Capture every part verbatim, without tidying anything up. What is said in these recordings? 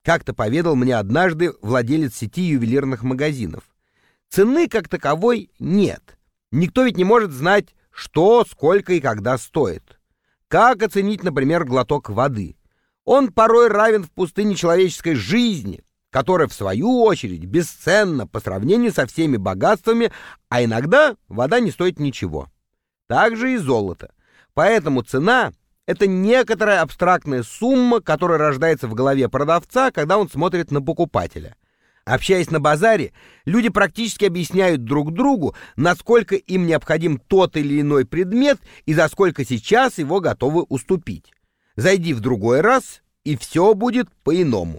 как-то поведал мне однажды владелец сети ювелирных магазинов. Цены как таковой нет. Никто ведь не может знать, что, сколько и когда стоит. Как оценить, например, глоток воды? Он порой равен в пустыне человеческой жизни, которая, в свою очередь, бесценна по сравнению со всеми богатствами, а иногда вода не стоит ничего. Так же и золото. Поэтому цена — это некоторая абстрактная сумма, которая рождается в голове продавца, когда он смотрит на покупателя. Общаясь на базаре, люди практически объясняют друг другу, насколько им необходим тот или иной предмет и за сколько сейчас его готовы уступить. Зайди в другой раз, и все будет по-иному.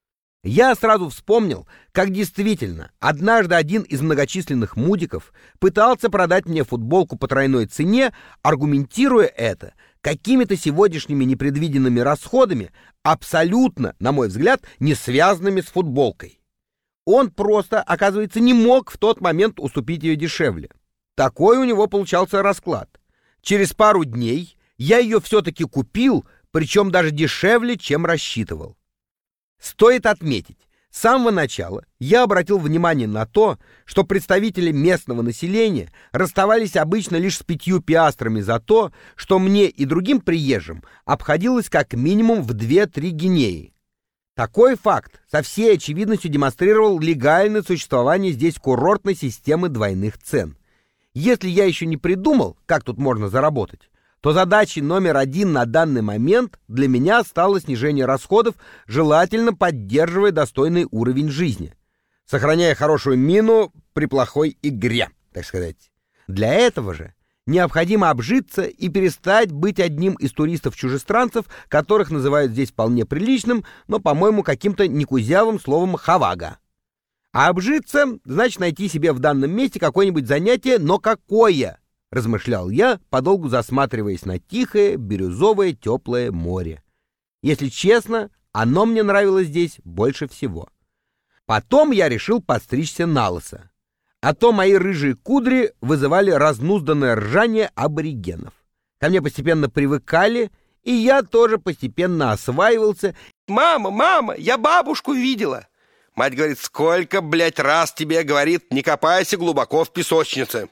Я сразу вспомнил, как действительно однажды один из многочисленных мудиков пытался продать мне футболку по тройной цене, аргументируя это какими-то сегодняшними непредвиденными расходами, абсолютно, на мой взгляд, не связанными с футболкой. Он просто, оказывается, не мог в тот момент уступить ее дешевле. Такой у него получался расклад. Через пару дней я ее все-таки купил, причем даже дешевле, чем рассчитывал. Стоит отметить, с самого начала я обратил внимание на то, что представители местного населения расставались обычно лишь с пятью пиастрами за то, что мне и другим приезжим обходилось как минимум в две-три гинеи. Такой факт со всей очевидностью демонстрировал легальное существование здесь курортной системы двойных цен. Если я еще не придумал, как тут можно заработать, то задачей номер один на данный момент для меня стало снижение расходов, желательно поддерживая достойный уровень жизни, сохраняя хорошую мину при плохой игре, так сказать. Для этого же необходимо обжиться и перестать быть одним из туристов-чужестранцев, которых называют здесь вполне приличным, но, по-моему, каким-то некузявым словом «хавага». А обжиться значит найти себе в данном месте какое-нибудь занятие, но какое? Размышлял я, подолгу засматриваясь на тихое, бирюзовое, теплое море. Если честно, оно мне нравилось здесь больше всего. Потом я решил подстричься налысо. А то мои рыжие кудри вызывали разнузданное ржание аборигенов. Ко мне постепенно привыкали, и я тоже постепенно осваивался. «Мама, мама, я бабушку видела!» Мать говорит: «Сколько, блядь, раз тебе говорит, не копайся глубоко в песочнице!»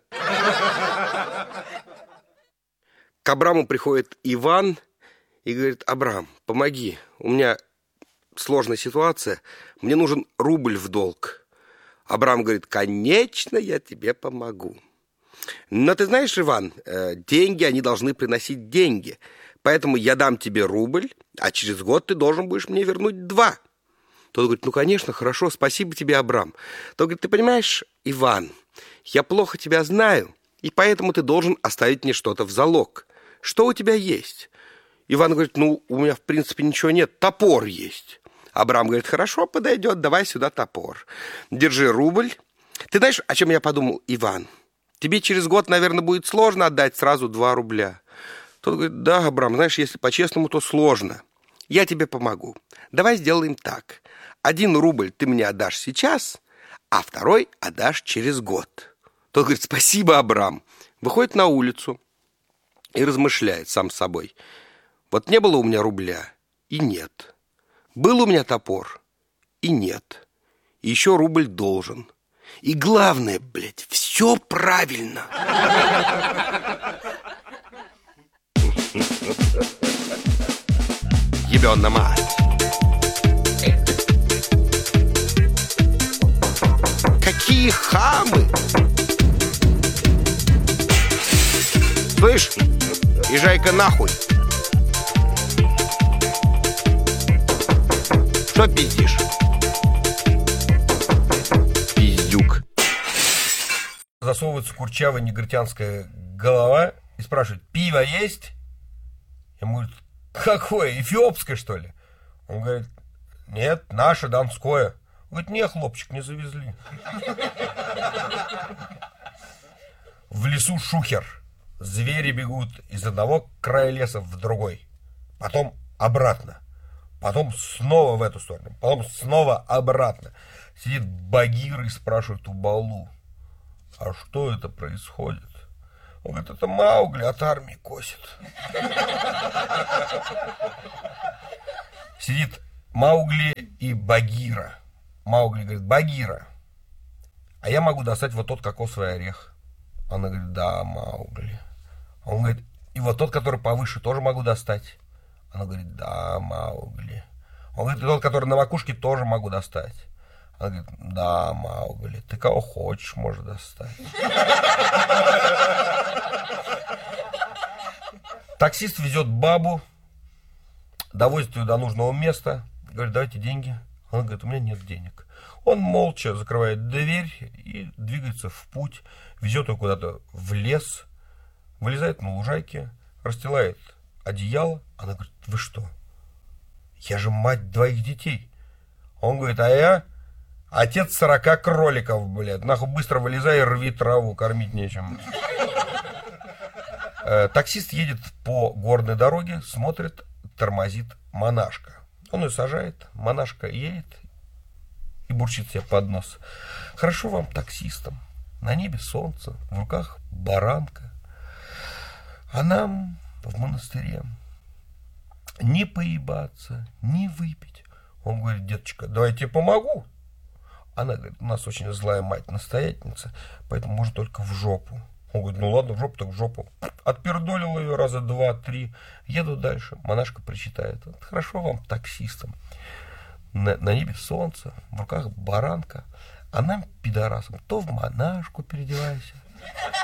К Абраму приходит Иван и говорит: «Абрам, помоги, у меня сложная ситуация, мне нужен рубль в долг». Абрам говорит: «Конечно, я тебе помогу. Но ты знаешь, Иван, деньги, они должны приносить деньги, поэтому я дам тебе рубль, а через год ты должен будешь мне вернуть два». Тот говорит: «Ну, конечно, хорошо, спасибо тебе, Абрам». Тот говорит: «Ты понимаешь, Иван, я плохо тебя знаю, и поэтому ты должен оставить мне что-то в залог. Что у тебя есть?» Иван говорит: «Ну, у меня, в принципе, ничего нет, топор есть». Абрам говорит: «Хорошо, подойдет, давай сюда топор. Держи рубль». Ты знаешь, о чем я подумал, Иван? Тебе через год, наверное, будет сложно отдать сразу два рубля. Тот говорит: «Да, Абрам, знаешь, если по-честному, то сложно. Я тебе помогу. Давай сделаем так. Один рубль ты мне отдашь сейчас, а второй отдашь через год». Тот говорит: «Спасибо, Абрам». Выходит на улицу и размышляет сам с собой. Вот не было у меня рубля, и нет. Был у меня топор, и нет. И еще рубль должен. И главное, блядь, все правильно. Ебёна мать. Какие хамы! Слышь, езжай-ка нахуй. Что пиздишь? Пиздюк. Засовывается курчавая негритянская голова и спрашивает: «Пиво есть?» Ему говорит: «Какое? Эфиопское, что ли?» Он говорит: «Нет, наше, донское». Он говорит: «Не, хлопчик, не завезли». В лесу шухер. Звери бегут из одного края леса в другой. Потом обратно. Потом снова в эту сторону. Потом снова обратно. Сидит Багир и спрашивает у Балу: «А что это происходит?» Он говорит: «Это Маугли от армии косит». Сидит Маугли и Багира. Маугли говорит: Багира, а я могу достать вот тот кокосовый орех. Она говорит: да, Маугли. Он говорит: и вот тот, который повыше, тоже могу достать. Она говорит: да, Маугли. Он говорит: и тот, который на макушке, тоже могу достать. Она говорит: да, Маугли, ты кого хочешь, можешь достать. Таксист везет бабу, довозит ее до нужного места, говорит: давайте деньги. Она говорит: у меня нет денег. Он молча закрывает дверь и двигается в путь, везет ее куда-то в лес, вылезает на лужайке, расстилает одеяло. Она говорит: вы что? Я же мать двоих детей. Он говорит: а я отец сорока кроликов, блядь. Нахуй быстро вылезай и рви траву, кормить нечем. Таксист едет по горной дороге, смотрит, тормозит монашка. Он ее сажает, монашка едет и бурчит себе под нос: хорошо вам, таксистам, на небе солнце, в руках баранка, а нам в монастыре не поебаться, не выпить. Он говорит: деточка, давай я тебе помогу. Она говорит: у нас очень злая мать-настоятельница, поэтому может только в жопу. Он говорит: ну ладно, в жопу так в жопу. Отпердолил ее раза два-три. Еду дальше. Монашка причитает: хорошо вам, таксистам, на, на небе солнце, в руках баранка, а нам, пидорасам, то в монашку переодевайся,